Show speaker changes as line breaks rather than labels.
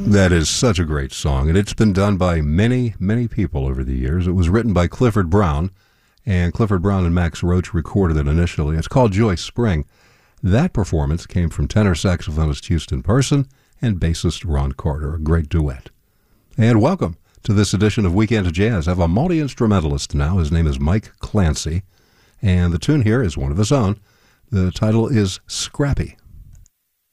That is such a great song, and it's been done by many, many people over the years. It was written by Clifford Brown, and Clifford Brown and Max Roach recorded it initially. It's called Joy Spring. That performance came from tenor saxophonist Houston Person and bassist Ron Carter, a great duet. And welcome to this edition of Weekend Jazz. I have a multi-instrumentalist now. His name is Mike Clancy, and the tune here is one of his own. The title is Scrappy.